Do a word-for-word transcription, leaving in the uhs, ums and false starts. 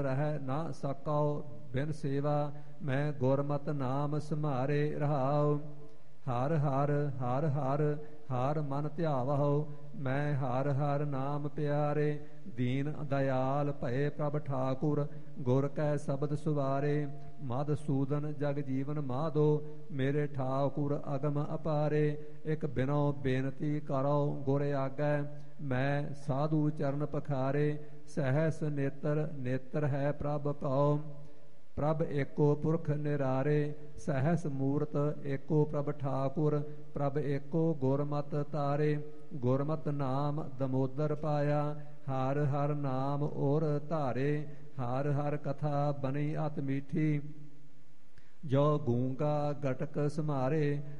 ਰਹਿ ਨਾ ਸਕਉ ਬਿਨ ਸੇਵਾ, ਮੈਂ ਗੁਰਮਤਿ ਨਾਮ ਸੰਭਾਰੇ ਰਹਾਉ। ਹਰ ਹਰ ਹਰ ਹਰ ਹਰ ਮਨ ਧਿਆਵਹੁ, ਮੈਂ ਹਰ ਹਰ ਨਾਮ ਪਿਆਰੇ। ਦੀਨ ਦਇਆਲ ਭਏ ਪ੍ਰਭ ਠਾਕੁਰ, ਗੁਰ ਕੈ ਸ਼ਬਦ ਸੁਵਾਰੇ। ਮਧਸੂਦਨ ਜਗ ਜੀਵਨ ਮਾਧੋ, ਮੇਰੇ ਠਾਕੁਰ ਅਗਮ ਅਪਾਰੇ। ਇਕ ਬਿਨੋ ਬੇਨਤੀ ਕਰੋ ਗੁਰ ਆਗੈ, ਮੈਂ ਸਾਧੂ ਚਰਨ ਪਖਾਰੇ। ਸਹਿਸ ਨੇਤਰ ਨੇਤਰ ਹੈ ਪ੍ਰਭ ਭਉ, ਪ੍ਰਭ ਏਕੋ ਪੁਰਖ ਨਿਰਾਰੇ। ਸਹਿਸ ਮੂਰਤ ਏਕੋ ਪ੍ਰਭ ਠਾਕੁਰ, ਪ੍ਰਭ ਏਕੋ ਗੁਰਮਤਿ ਤਾਰੇ। ਗੁਰਮਤਿ ਨਾਮ ਦਮੋਦਰ ਪਾਇਆ, ਹਰ ਹਰ ਨਾਮ ਔਰ ਧਾਰੇ। ਹਰ ਹਰ ਕਥਾ ਬਣੀ ਅਤ ਮੀਠੀ, ਜੋ ਗੂੰਗਾ ਗਟਕ ਸਮਾਰੇ।